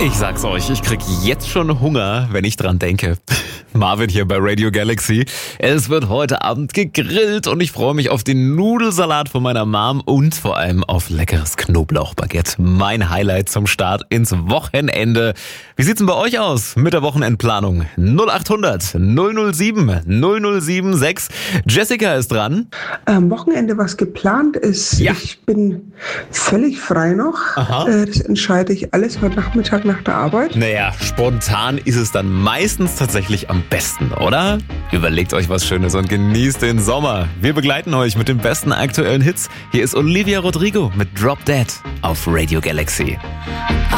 Ich sag's euch, ich krieg jetzt schon Hunger, wenn ich dran denke. Marvin hier bei Radio Galaxy. Es wird heute Abend gegrillt und ich freue mich auf den Nudelsalat von meiner Mom und vor allem auf leckeres Knoblauchbaguette. Mein Highlight zum Start ins Wochenende. Wie sieht's denn bei euch aus mit der Wochenendplanung? 0800 007 0076. Jessica ist dran. Am Wochenende, was geplant ist, Ja. Ich bin völlig frei noch. Aha. Das entscheide ich alles heute Nachmittag nach der Arbeit. Naja, spontan ist es dann meistens tatsächlich am besten, oder? Überlegt euch was Schönes und genießt den Sommer. Wir begleiten euch mit den besten aktuellen Hits. Hier ist Olivia Rodrigo mit Drop Dead auf Radio Galaxy.